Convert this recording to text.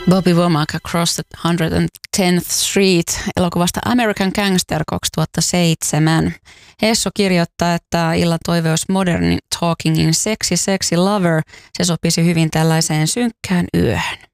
Bobby Womack Across the 110th Street elokuvasta American Gangster 2007. Esso kirjoittaa, että illan toive olisi modernin talkingin sexy lover. Se sopisi hyvin tällaiseen synkkään yöhön.